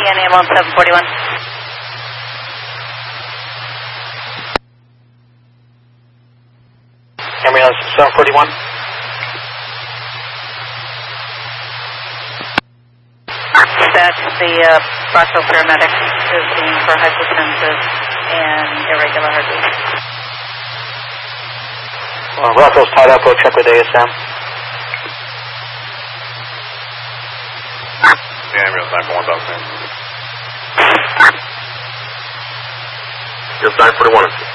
again, ambulance 741. Ambulance 741. That's the Rockville paramedic visiting for hypotensive and irregular heartbeat. Rockville's tied up. We'll check with ASM. The ambulance 941 Dog. Yes, 941.